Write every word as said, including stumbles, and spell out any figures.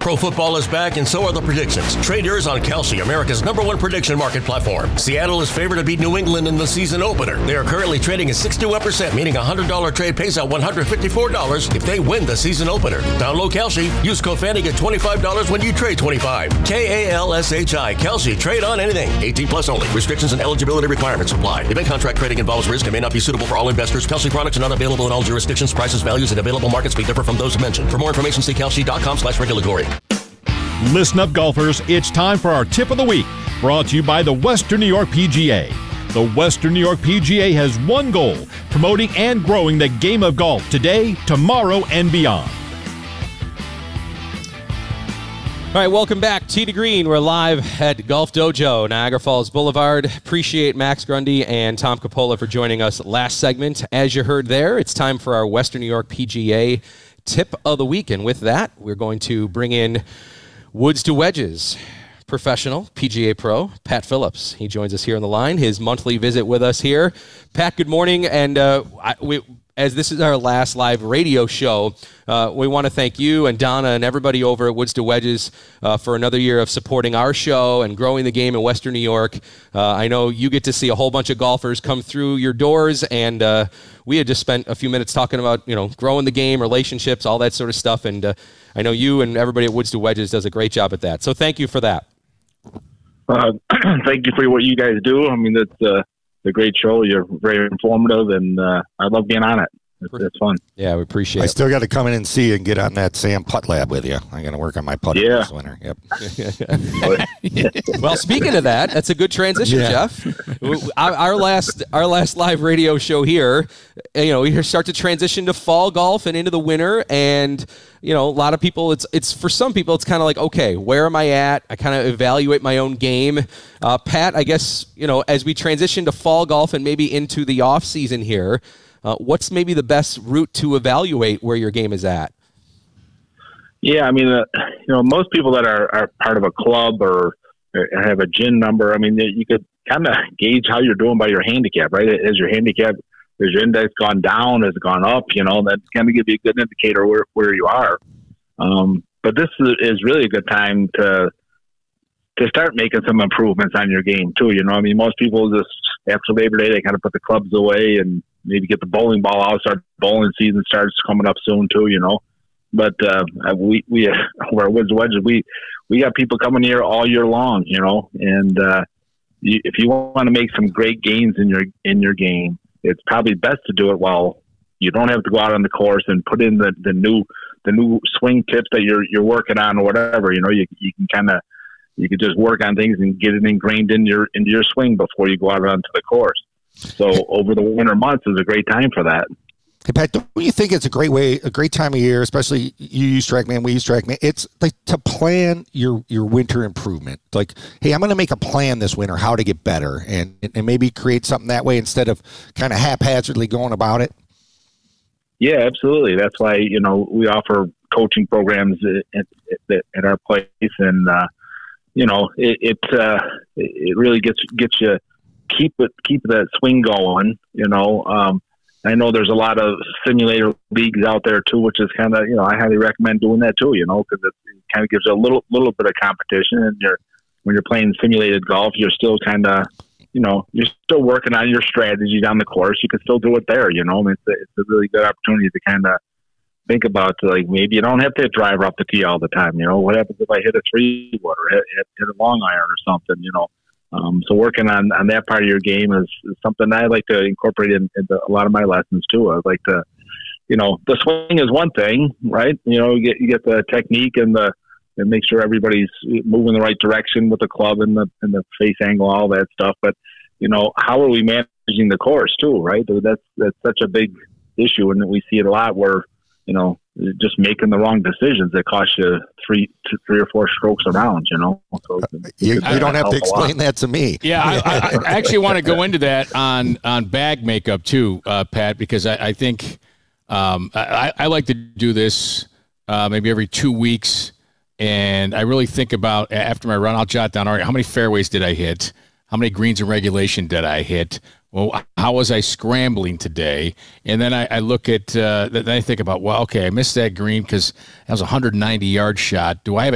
Pro football is back, and so are the predictions. Trade yours on Kalshi, America's number one prediction market platform. Seattle is favored to beat New England in the season opener. They are currently trading at sixty-one percent, meaning a one hundred dollars trade pays out one hundred fifty-four dollars if they win the season opener. Download Kalshi. Use code Fanny, get twenty-five dollars when you trade twenty-five. K A L S H I. Kalshi. Trade on anything. eighteen plus only. Restrictions and eligibility requirements apply. Event contract trading involves risk and may not be suitable for all investors. Kalshi products are not available in all jurisdictions. Prices, values, and available markets may differ from those mentioned. For more information, see kalshi.com slash regulatory. Listen up, golfers. It's time for our tip of the week, brought to you by the Western New York P G A. The Western New York P G A has one goal: promoting and growing the game of golf today, tomorrow, and beyond. All right, welcome back. Tee to Green. We're live at Golf Dojo, Niagara Falls Boulevard. Appreciate Max Grundy and Tom Capola for joining us last segment. As you heard there, it's time for our Western New York P G A tip of the week. And with that, we're going to bring in Woods to Wedges professional, P G A pro, Pat Phillips. He joins us here on the line, his monthly visit with us here. Pat, good morning. And uh, I, we, as this is our last live radio show, uh, we want to thank you and Donna and everybody over at Woods to Wedges uh, for another year of supporting our show and growing the game in Western New York. Uh, I know you get to see a whole bunch of golfers come through your doors, and uh, we had just spent a few minutes talking about, you know, growing the game, relationships, all that sort of stuff. And uh, I know you and everybody at Woods to Wedges does a great job at that. So thank you for that. Uh, thank you for what you guys do. I mean, it's uh, a great show. You're very informative, and uh, I love being on it. It's, it's fun. Yeah, we appreciate I it. I still got to come in and see you and get on that Sam Putt Lab with you. I'm going to work on my putting yeah. this winter. Yep. Well, speaking of that, that's a good transition, yeah. Jeff. Our, our last our last live radio show here, you know, we start to transition to fall golf and into the winter, and you know, a lot of people, it's it's for some people, it's kind of like, okay, where am I at? I kind of evaluate my own game. Uh, Pat, I guess, you know, as we transition to fall golf and maybe into the off season here, Uh, what's maybe the best route to evaluate where your game is at? Yeah, I mean, uh, you know, most people that are, are part of a club or, or have a gin number, I mean, you could kind of gauge how you're doing by your handicap, right? Has your handicap, has your index gone down, has it gone up? You know, that's going to give you a good indicator where, where you are. Um, but this is, is really a good time to to start making some improvements on your game too. You know, I mean, most people just after Labor Day, they kind of put the clubs away and maybe get the bowling ball out. Start bowling season starts coming up soon too. You know, but uh, we we where Woods Wedges we we got people coming here all year long. You know, and uh, you, if you want to make some great gains in your in your game, it's probably best to do it while you don't have to go out on the course and put in the, the new the new swing tips that you're you're working on or whatever. You know, you you can kind of you can just work on things and get it ingrained in your into your swing before you go out onto the course. So over the winter months is a great time for that. Hey, Pat, don't you think it's a great way, a great time of year, especially you use TrackMan, we use TrackMan, it's like to plan your, your winter improvement. Like, hey, I'm going to make a plan this winter, how to get better, and, and maybe create something that way instead of kind of haphazardly going about it? Yeah, absolutely. That's why, you know, we offer coaching programs at, at, at our place, and, uh, you know, it, it, uh, it really gets, gets you, keep it, keep that swing going, you know. Um, I know there's a lot of simulator leagues out there too, which is kind of, you know, I highly recommend doing that too, you know, because it, it kind of gives you a little, little bit of competition, and you're, when you're playing simulated golf, you're still kind of, you know, you're still working on your strategy down the course. You can still do it there, you know. I mean, it's a, it's a really good opportunity to kind of think about, like, maybe you don't have to hit driver off the tee all the time, you know. What happens if I hit a three wood or hit, hit, hit a long iron or something, you know. Um, so working on, on that part of your game is, is something I like to incorporate in, into a lot of my lessons too. I like to, you know, the swing is one thing, right? You know, you get, you get the technique and the, and make sure everybody's moving the right direction with the club and the, and the face angle, all that stuff. But, you know, how are we managing the course too, right? That's, that's such a big issue. And we see it a lot where, you know, just making the wrong decisions that cost you three, two, three or four strokes around, you know. So you, you don't have to explain that to me. Yeah, I, I actually want to go into that on on bag makeup too, uh, Pat, because I, I think um, I, I like to do this uh, maybe every two weeks, and I really think about after my run, I'll jot down, all right, how many fairways did I hit? How many greens in regulation did I hit? Well, how was I scrambling today? And then I, I look at, uh, then I think about, well, okay, I missed that green because that was a one hundred ninety yard shot. Do I have